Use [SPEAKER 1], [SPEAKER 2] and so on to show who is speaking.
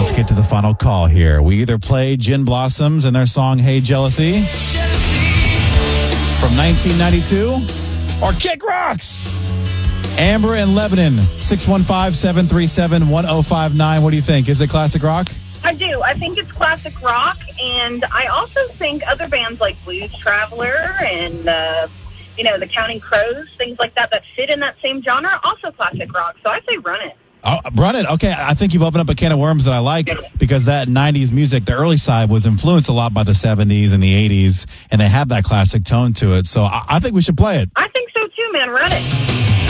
[SPEAKER 1] Let's get to the final call here. We either play Gin Blossoms and their song Hey Jealousy from 1992 or Kick Rocks. Amber and Lebanon, 615-737-1059. What do you think? Is it classic rock?
[SPEAKER 2] I do. I think it's classic rock, and I also think other bands like Blues Traveler and, the Counting Crows, things like that fit in that same genre, also classic rock. So I say Run It.
[SPEAKER 1] Oh, Run It. Okay, I think you've opened up a can of worms that I like because that 90s music, the early side was influenced a lot by the 70s and the 80s, and they had that classic tone to it. So I think we should play it.
[SPEAKER 2] I think so too, man. Run It.